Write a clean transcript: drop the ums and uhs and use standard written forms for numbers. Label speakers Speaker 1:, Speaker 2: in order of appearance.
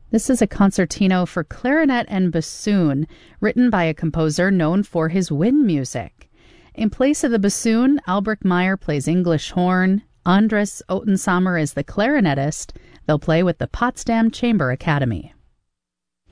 Speaker 1: This is a concertino for clarinet and bassoon, written by a composer known for his wind music. In place of the bassoon, Albrecht Meyer plays English horn. Andres Ottensamer is the clarinetist. They'll play with the Potsdam Chamber Academy.